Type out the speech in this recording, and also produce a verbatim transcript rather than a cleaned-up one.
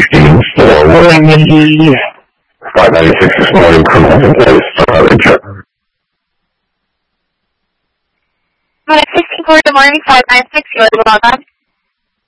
sixteen, still windy. five ninety-six this morning, Crimson Place, storage. sixteen, good morning, five nine six, you are welcome.